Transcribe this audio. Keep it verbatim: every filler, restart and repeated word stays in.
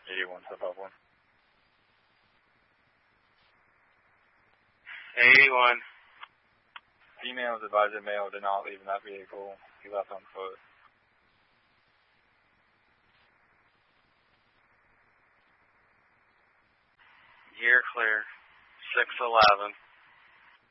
eighty-one to above one. eighty-one. Females advised that male did not leave in that vehicle. He left on foot. You're clear. six eleven.